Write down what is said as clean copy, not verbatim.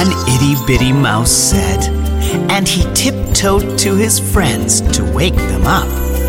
one itty-bitty mouse said, and he tiptoed to his friends to wake them up.